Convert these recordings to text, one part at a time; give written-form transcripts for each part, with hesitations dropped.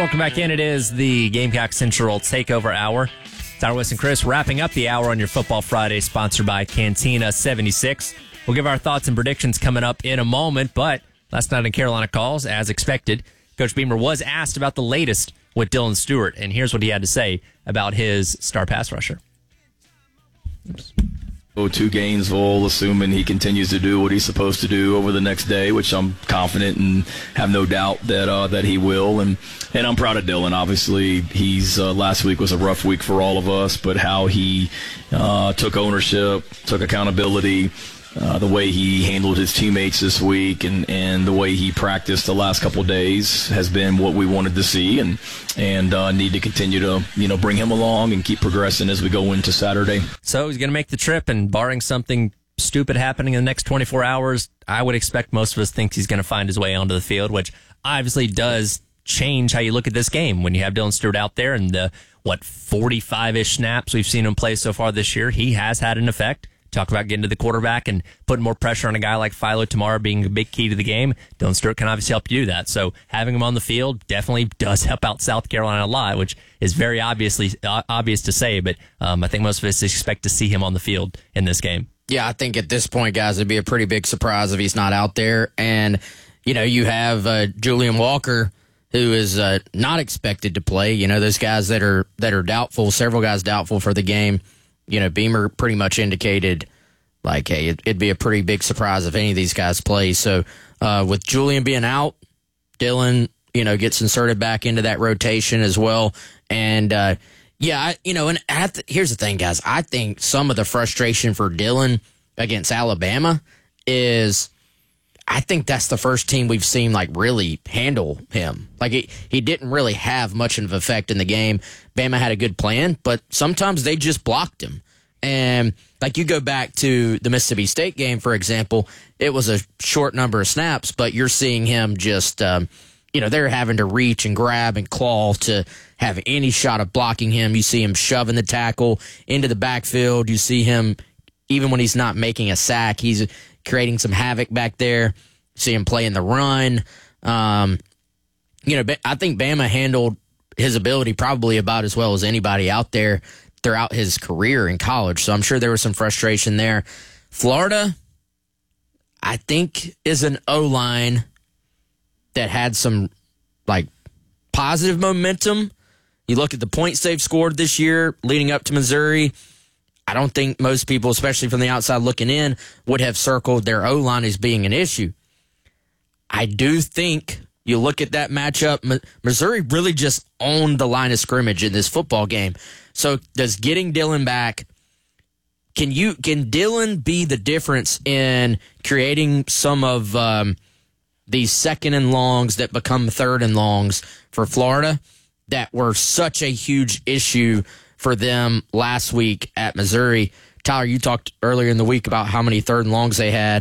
Welcome back in. It is the Gamecock Central Takeover Hour. Tyler West and Chris wrapping up the hour on your Football Friday, sponsored by Cantina 76. We'll give our thoughts and predictions coming up in a moment, but last night in Carolina Calls, as expected, Coach Beamer was asked about the latest with Dylan Stewart, and here's what he had to say about his star pass rusher. Go to Gainesville, assuming he continues to do what he's supposed to do over the next day, which I'm confident and have no doubt that he will. And I'm proud of Dylan. Obviously, he's last week was a rough week for all of us, but how he took ownership, took accountability, the way he handled his teammates this week, and the way he practiced the last couple of days has been what we wanted to see, and need to continue to bring him along and keep progressing as we go into Saturday. So he's going to make the trip, and barring something stupid happening in the next 24 hours, I would expect most of us think he's going to find his way onto the field, which obviously does change how you look at this game when you have Dylan Stewart out there and the 45-ish snaps we've seen him play so far this year. He has had an effect. Talk about getting to the quarterback and putting more pressure on a guy like Philo Tamara being a big key to the game. Dylan Stewart can obviously help you do that. So having him on the field definitely does help out South Carolina a lot, which is very obvious to say, but I think most of us expect to see him on the field in this game. Yeah, I think at this point, guys, it'd be a pretty big surprise if he's not out there. And, you have Julian Walker, who is not expected to play. Those guys that are doubtful, several guys doubtful for the game. Beamer pretty much indicated, like, hey, it'd be a pretty big surprise if any of these guys play. So with Julian being out, Dylan, gets inserted back into that rotation as well. And, here's the thing, guys. I think some of the frustration for Dylan against Alabama is I think that's the first team we've seen, like, really handle him. Like, he didn't really have much of an effect in the game. Bama had a good plan, but sometimes they just blocked him. And, like, you go back to the Mississippi State game, for example, it was a short number of snaps, but you're seeing him just, they're having to reach and grab and claw to have any shot of blocking him. You see him shoving the tackle into the backfield. You see him, even when he's not making a sack, he's creating some havoc back there. See him playing the run. I think Bama handled his ability probably about as well as anybody out there throughout his career in college. So I'm sure there was some frustration there. Florida, I think, is an O-line that had some, like, positive momentum. You look at the points they've scored this year leading up to Missouri. I don't think most people, especially from the outside looking in, would have circled their O-line as being an issue. I do think you look at that matchup, Missouri really just owned the line of scrimmage in this football game. So does getting Dylan back, can Dylan be the difference in creating some of these second and longs that become third and longs for Florida that were such a huge issue for them last week at Missouri? Tyler, you talked earlier in the week about how many third and longs they had.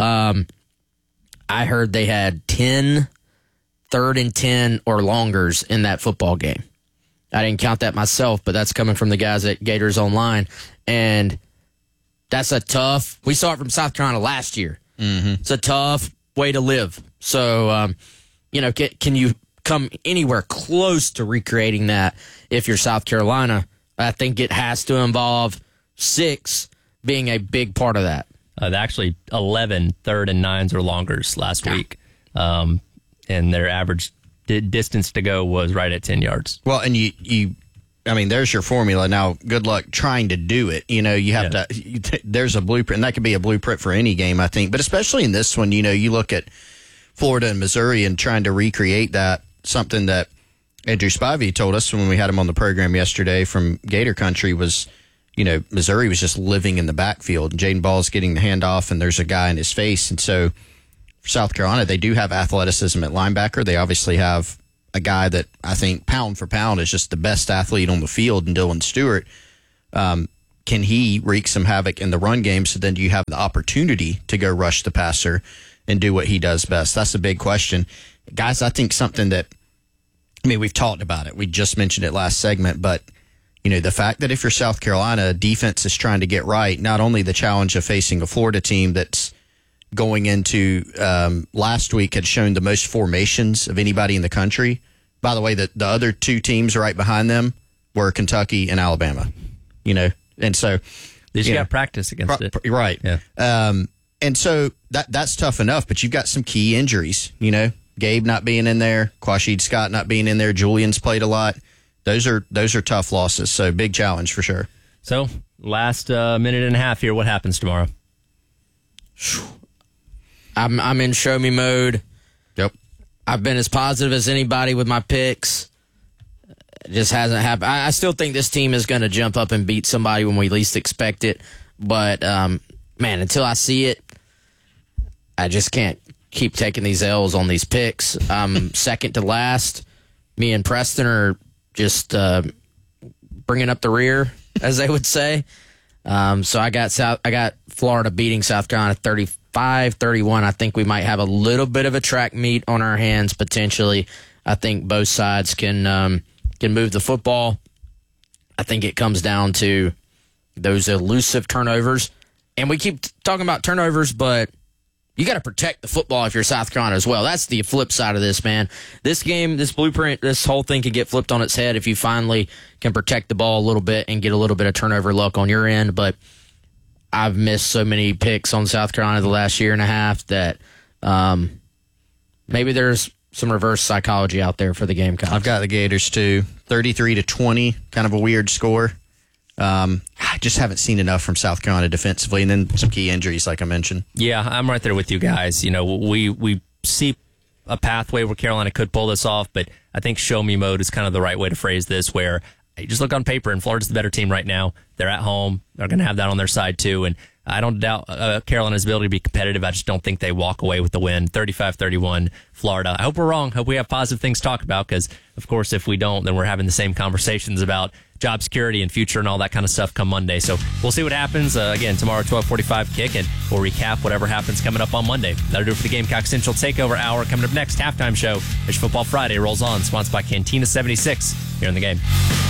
I heard they had 10 third and 10 or longers in that football game. I didn't count that myself, but that's coming from the guys at Gators Online. And that's we saw it from South Carolina last year. Mm-hmm. It's a tough way to live. So, can you come anywhere close to recreating that if you're South Carolina? I think it has to involve 6 being a big part of that. Actually, 11 third and 9s or longers last week. And their average distance to go was right at 10 yards. Well, and there's your formula. Now, good luck trying to do it. You have to, there's a blueprint, and that could be a blueprint for any game, I think. But especially in this one, you look at Florida and Missouri and trying to recreate that, something that Andrew Spivey told us when we had him on the program yesterday from Gator Country was, Missouri was just living in the backfield, and Jaden Ball's getting the handoff, and there's a guy in his face. And so for South Carolina, they do have athleticism at linebacker. They obviously have a guy that I think pound for pound is just the best athlete on the field in Dylan Stewart. Can he wreak some havoc in the run game? So then do you have the opportunity to go rush the passer and do what he does best? That's a big question. Guys, I think something that, we've talked about it. We just mentioned it last segment, but, the fact that if you're South Carolina, defense is trying to get right, not only the challenge of facing a Florida team that's going into last week had shown the most formations of anybody in the country by the way, the other two teams right behind them were Kentucky and Alabama. And so They just got practice against it. Right. Yeah. And so that's tough enough, but you've got some key injuries, Gabe not being in there, Quashid Scott not being in there, Julian's played a lot. Those are tough losses, so big challenge for sure. So, last minute and a half here, what happens tomorrow? I'm in show me mode. Yep. I've been as positive as anybody with my picks. It just hasn't happened. I still think this team is going to jump up and beat somebody when we least expect it. But, man, until I see it, I just can't keep taking these L's on these picks. I'm second to last. Me and Preston are just bringing up the rear, as they would say. So I got Florida beating South Carolina 35-31. I think we might have a little bit of a track meet on our hands potentially. I think both sides can move the football. I think it comes down to those elusive turnovers. And we keep talking about turnovers, but you got to protect the football if you're South Carolina as well. That's the flip side of this, man. This game, this blueprint, this whole thing could get flipped on its head if you finally can protect the ball a little bit and get a little bit of turnover luck on your end. But I've missed so many picks on South Carolina the last year and a half that maybe there's some reverse psychology out there for the Gamecocks. I've got the Gators too, 33-20, kind of a weird score. I just haven't seen enough from South Carolina defensively, and then some key injuries, like I mentioned. Yeah, I'm right there with you guys. We see a pathway where Carolina could pull this off, but I think show me mode is kind of the right way to phrase this, where you just look on paper, and Florida's the better team right now. They're at home. They're going to have that on their side, too. And I don't doubt Carolina's ability to be competitive. I just don't think they walk away with the win. 35-31, Florida. I hope we're wrong. Hope we have positive things to talk about because, of course, if we don't, then we're having the same conversations about job security and future and all that kind of stuff come Monday. So we'll see what happens. Again, tomorrow, 12:45 kick, and we'll recap whatever happens coming up on Monday. That'll do it for the Gamecock Central Takeover Hour. Coming up next, Halftime Show. Fish Football Friday rolls on, sponsored by Cantina 76 here in the game.